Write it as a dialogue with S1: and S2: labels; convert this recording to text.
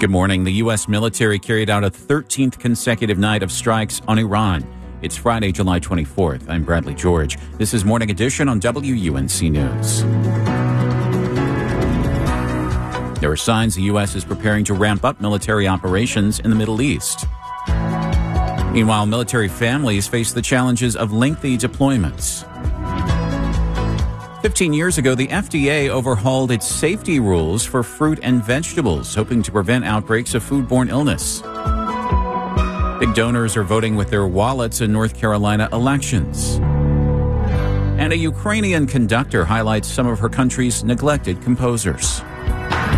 S1: Good morning. The U.S. military carried out a 13th consecutive night of strikes on Iran. It's Friday, July 24th. I'm Bradley George. This is Morning Edition on WUNC News. There are signs the U.S. is preparing to ramp up military operations in the Middle East. Meanwhile, military families face the challenges of lengthy deployments. 15 years ago, the FDA overhauled its safety rules for fruit and vegetables, hoping to prevent outbreaks of foodborne illness. Big donors are voting with their wallets in North Carolina elections. And a Ukrainian conductor highlights some of her country's neglected composers.